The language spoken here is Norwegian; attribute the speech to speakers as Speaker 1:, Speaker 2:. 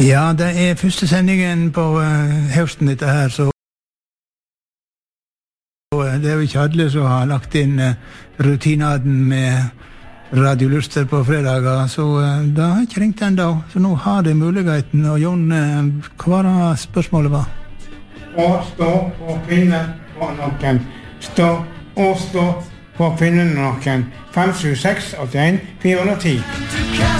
Speaker 1: Ja, det første sendingen på høsten dette her, så det jo ikke alle som har lagt inn rutinaden med radioluster på fredager, så da har jeg ikke ringt enda, så nå har det muligheten. Og Jon, hva var spørsmålet var?
Speaker 2: Å stå på kvinnen på nakken. Stå på kvinnen på nakken. 576 81 410.